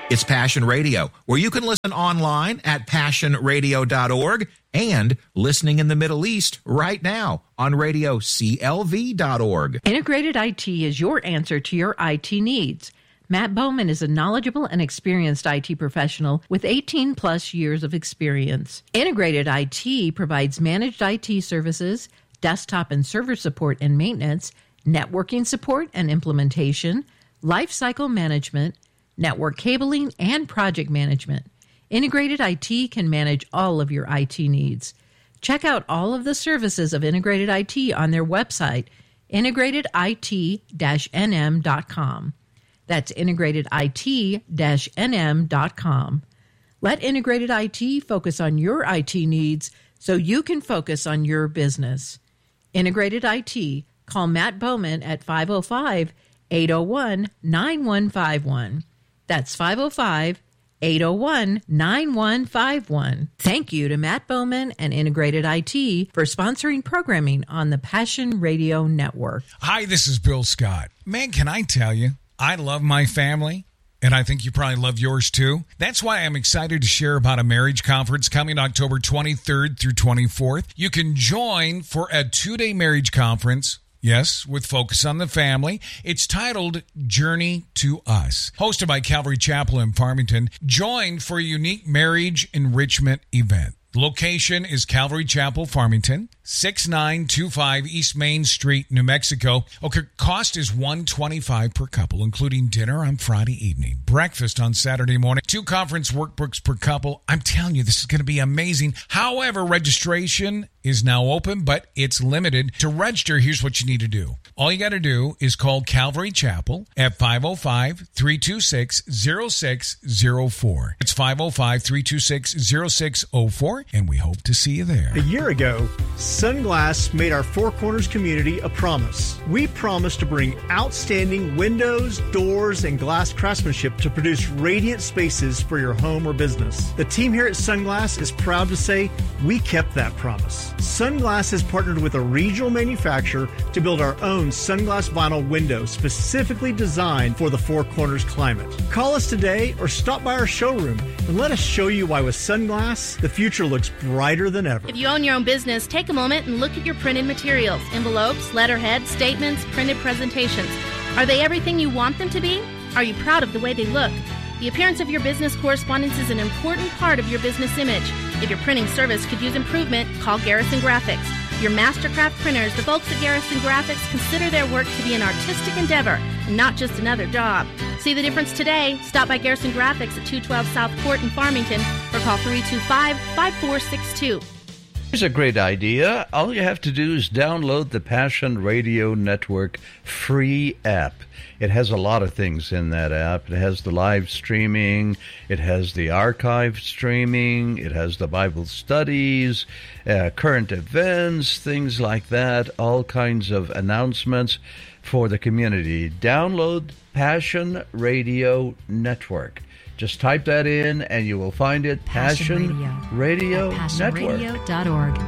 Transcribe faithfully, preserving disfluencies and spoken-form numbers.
It's Passion Radio, where you can listen online at passion radio dot org and listening in the Middle East right now on radio C L V dot org. Integrated I T is your answer to your I T needs. Matt Bowman is a knowledgeable and experienced I T professional with eighteen plus years of experience. Integrated I T provides managed I T services, desktop and server support and maintenance, networking support and implementation, lifecycle management, network cabling, and project management. Integrated I T can manage all of your I T needs. Check out all of the services of Integrated I T on their website, integrated I T dash N M dot com. That's integrated I T dash N M dot com. Let Integrated I T focus on your I T needs so you can focus on your business. Integrated I T. Call Matt Bowman at five oh five, eight oh one, nine one five one. That's five oh five, eight oh one, nine one five one. Thank you to Matt Bowman and Integrated I T for sponsoring programming on the Passion Radio Network. Hi, this is Bill Scott. Man, can I tell you, I love my family, and I think you probably love yours too. That's why I'm excited to share about a marriage conference coming October twenty-third through twenty-fourth. You can join for a two-day marriage conference. Yes, with focus on the family. It's titled Journey to Us. Hosted by Calvary Chapel in Farmington. Join for a unique marriage enrichment event. Location is Calvary Chapel, Farmington, six nine two five East Main Street, New Mexico. Okay, cost is one hundred twenty-five dollars per couple, including dinner on Friday evening, breakfast on Saturday morning, two conference workbooks per couple. I'm telling you, this is going to be amazing. However, registration is now open, but it's limited. To register, here's what you need to do. All you got to do is call Calvary Chapel at five oh five, three two six, oh six oh four. It's five oh five, three two six, oh six oh four, and we hope to see you there. A year ago, Sunglass made our Four Corners community a promise. We promised to bring outstanding windows, doors, and glass craftsmanship to produce radiant spaces for your home or business. The team here at Sunglass is proud to say we kept that promise. Sunglass has partnered with a regional manufacturer to build our own Sunglass vinyl window specifically designed for the Four Corners climate. Call us today or stop by our showroom and let us show you why with Sunglass, the future looks brighter than ever. If you own your own business, take a moment and look at your printed materials, envelopes, letterhead, statements, printed presentations. Are they everything you want them to be? Are you proud of the way they look? The appearance of your business correspondence is an important part of your business image. If your printing service could use improvement, call Garrison Graphics. Your Mastercraft printers, the folks at Garrison Graphics consider their work to be an artistic endeavor and not just another job. See the difference today? Stop by Garrison Graphics at two twelve South Court in Farmington or call three two five, five four six two. Here's a great idea. All you have to do is download the Passion Radio Network free app. It has a lot of things in that app. It has the live streaming. It has the archive streaming. It has the Bible studies, uh, current events, things like that, all kinds of announcements for the community. Download Passion Radio Network. Just type that in and you will find it. Passion, Passion Radio, Radio passion radio dot org.